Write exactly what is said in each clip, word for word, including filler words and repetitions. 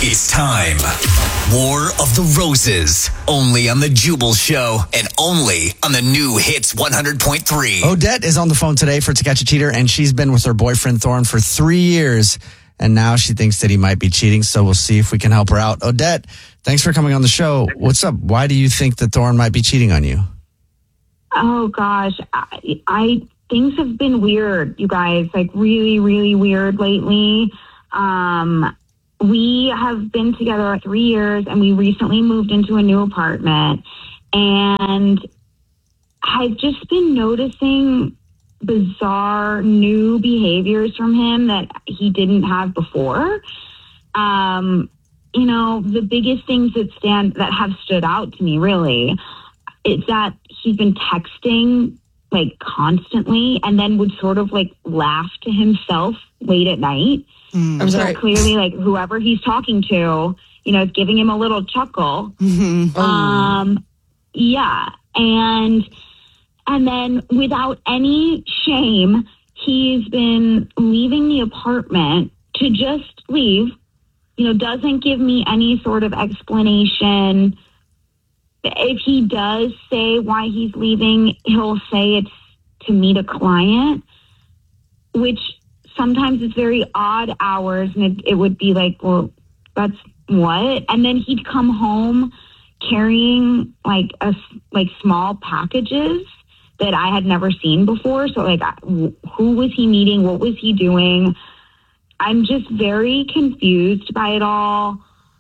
It's time. War of the Roses. Only on The Jubal Show and only on the new Hits one hundred point three. Odette is on the phone today for To Catch a Cheater, and she's been with her boyfriend Thorne for three years, and now she thinks that he might be cheating, so we'll see if we can help her out. Odette, thanks for coming on the show. What's up? Why do you think that Thorne might be cheating on you? Oh, gosh. I, I things have been weird, you guys, like really, really weird lately. Um, we have been together three years and we recently moved into a new apartment, and I've just been noticing bizarre new behaviors from him that he didn't have before. Um, you know, the biggest things that stand that have stood out to me really is that he's been texting like constantly and then would sort of like laugh to himself late at night. Mm, I'm so sorry. Clearly, like whoever he's talking to, you know, is giving him a little chuckle. Mm-hmm. Um, yeah. And, and then without any shame, he's been leaving the apartment to just leave, you know, doesn't give me any sort of explanation. If he does say why he's leaving, he'll say it's to meet a client, which sometimes it's very odd hours, and it, it would be like, well, that's what? And then he'd come home carrying like a, like small packages that I had never seen before. So like, who was he meeting? What was he doing? I'm just very confused by it all.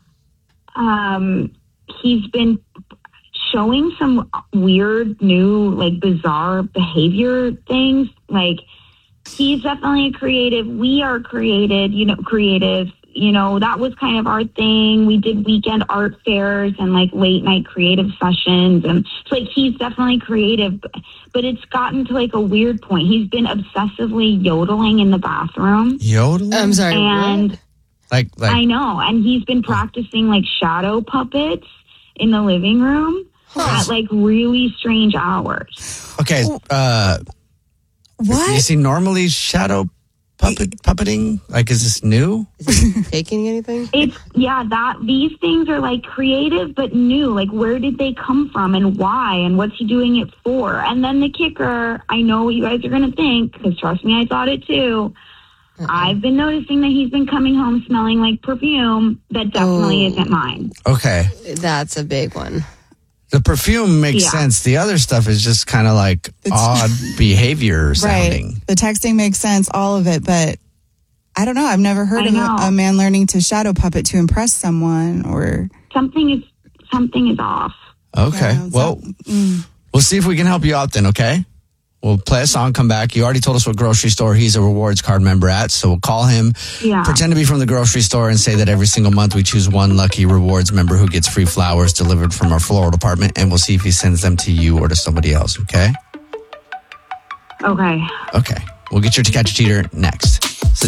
Um, he's been showing some weird, new, like bizarre behavior things. Like, he's definitely creative. We are created, you know, creative. You know, that was kind of our thing. We did weekend art fairs and like late night creative sessions. And it's like, he's definitely creative, but it's gotten to like a weird point. He's been obsessively yodeling in the bathroom. Yodeling? I'm sorry. And what? Like, like, I know. And he's been practicing like shadow puppets in the living room at like really strange hours. okay, uh, What? is he normally shadow puppet puppeting? Like, is this new? Is he taking anything? It's, yeah, that these things are like creative but new. Like, where did they come from and why and what's he doing it for? And then the kicker, I know what you guys are going to think, because trust me, I thought it too. Uh-uh. I've been noticing that he's been coming home smelling like perfume that definitely Oh. isn't mine. Okay. That's a big one. The perfume makes Yeah. sense. The other stuff is just kind of like It's- odd behavior sounding. Right. The texting makes sense, all of it, but I don't know. I've never heard I of know. a, a man learning to shadow puppet to impress someone or. Something is something is off. Okay. Yeah, so- well, mm. we'll see if we can help you out then, okay? We'll play a song, come back. You already told us what grocery store he's a rewards card member at, so we'll call him, Yeah. pretend to be from the grocery store, and say that every single month we choose one lucky rewards member who gets free flowers delivered from our floral department, and we'll see if he sends them to you or to somebody else, okay? Okay. Okay. We'll get your To Catch a Cheater next.